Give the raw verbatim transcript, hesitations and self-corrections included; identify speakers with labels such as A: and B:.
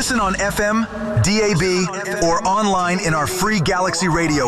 A: Listen on F M, D A B, or online in our free Galaxy Radio